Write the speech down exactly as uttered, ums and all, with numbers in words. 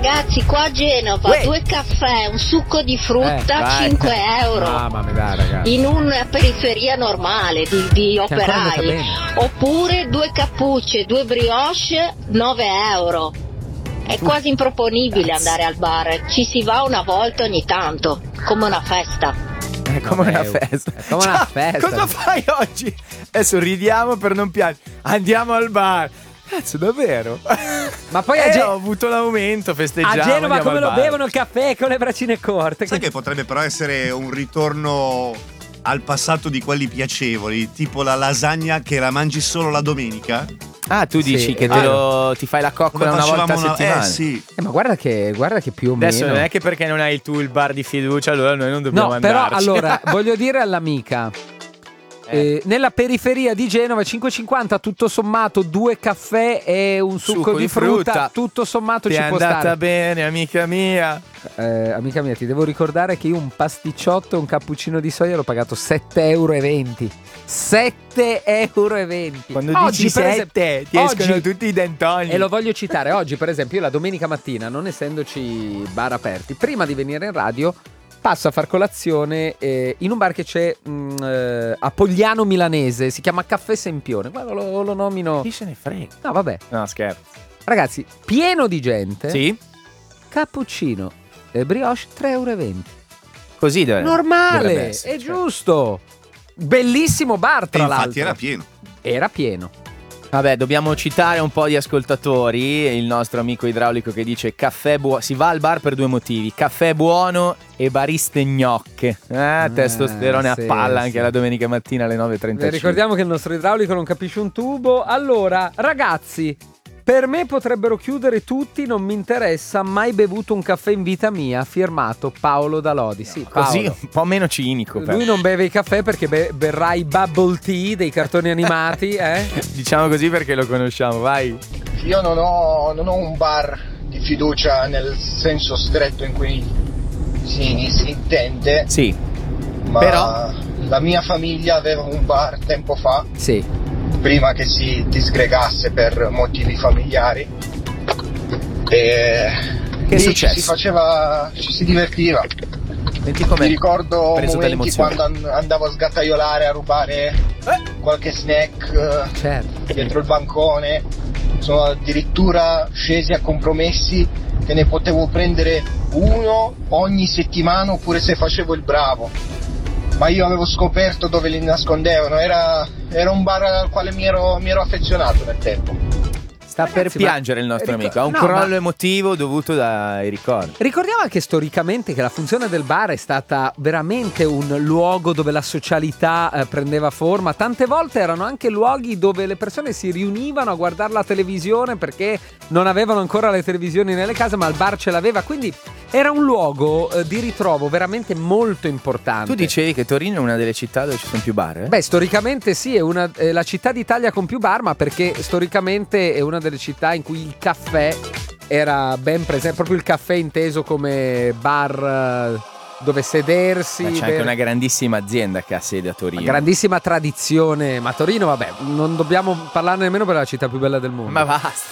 ragazzi, qua a Genova, Uè. due caffè, un succo di frutta, eh, cinque euro. Mamma mia, dai, ragazzi. In una periferia normale di, di operai. Oppure due cappucce, due brioche, nove euro. È quasi improponibile Cazzo. andare al bar. Ci si va una volta ogni tanto, come una festa. È come Vabbè, una festa. È come una festa. Cosa fai oggi? Adesso ridiamo per non piangere. Andiamo al bar. Cazzo, davvero? Ma poi eh, a Ge- ho avuto l'aumento, festeggiamo. A Genova come lo bevono il caffè con le braccine corte. Sai che potrebbe però essere un ritorno al passato di quelli piacevoli, tipo la lasagna che la mangi solo la domenica? Ah, tu dici sì. che te lo, ti fai la coccola una volta a una, settimana? Eh sì. Eh, ma guarda che, guarda che più o Adesso meno. non è che perché non hai tu il bar di fiducia, allora noi non dobbiamo no, andarci. Però allora voglio dire all'amica. Eh. Eh, nella periferia di Genova cinque e cinquanta tutto sommato due caffè e un succo, succo di, di frutta, frutta tutto sommato ti ci è può stare. È andata bene, amica mia. Eh, amica mia, ti devo ricordare che io un pasticciotto e un cappuccino di soia l'ho pagato sette e venti euro. sette e venti euro. Quando oggi, dici sette ti oggi, escono tutti i dentoni. E lo voglio citare oggi, per esempio, io la domenica mattina, non essendoci bar aperti, prima di venire in radio passo a far colazione eh, in un bar che c'è mh, eh, a Pogliano Milanese, si chiama Caffè Sempione. Guarda, lo, lo nomino. Chi se ne frega? No, vabbè. No, scherzo. Ragazzi, pieno di gente. Sì. Cappuccino e brioche tre e venti euro. Così deve normale, essere, è cioè. giusto. Bellissimo bar, tra e l'altro. Infatti era pieno. Era pieno. Vabbè, dobbiamo citare un po' di ascoltatori. Il nostro amico idraulico che dice caffè buono. Si va al bar per due motivi: caffè buono e bariste gnocche. Eh, testosterone sì, a palla sì. anche la domenica mattina alle nove e trentacinque. Ricordiamo che il nostro idraulico non capisce un tubo. Allora, ragazzi, per me potrebbero chiudere tutti, non mi interessa, mai bevuto un caffè in vita mia, firmato Paolo Dalodi. Sì, Paolo. Così un po' meno cinico. Lui però. non beve i caffè perché be- berrà i bubble tea dei cartoni animati, eh? Diciamo così perché lo conosciamo, vai. Io non ho, non ho un bar di fiducia nel senso stretto in cui si, si intende. Sì. Ma però la mia famiglia aveva un bar tempo fa. Sì. Prima che si disgregasse per motivi familiari, e che è successo? Ci si faceva, ci si divertiva. Senti com'è Mi ricordo preso momenti quando andavo a sgattaiolare a rubare eh? qualche snack certo. dietro il bancone. Sono addirittura scesi a compromessi che ne potevo prendere uno ogni settimana, oppure se facevo il bravo. Ma io avevo scoperto dove li nascondevano, era, era un bar al quale mi ero, mi ero affezionato nel tempo. Sta Ragazzi, per piangere il nostro ricor- amico, ha un no, crollo ma... emotivo dovuto dai ricordi. Ricordiamo anche storicamente che la funzione del bar è stata veramente un luogo dove la socialità eh, prendeva forma. Tante volte erano anche luoghi dove le persone si riunivano a guardare la televisione perché non avevano ancora le televisioni nelle case, ma il bar ce l'aveva, quindi era un luogo eh, di ritrovo veramente molto importante. Tu dicevi che Torino è una delle città dove ci sono più bar? Eh? Beh, storicamente sì, è, una, è la città d'Italia con più bar, ma perché storicamente è una delle città in cui il caffè era ben presente, proprio il caffè inteso come bar dove sedersi. Ma c'è bere. anche una grandissima azienda che ha sede a Torino. Una grandissima tradizione, ma Torino, vabbè, non dobbiamo parlarne nemmeno per la città più bella del mondo. Ma basta.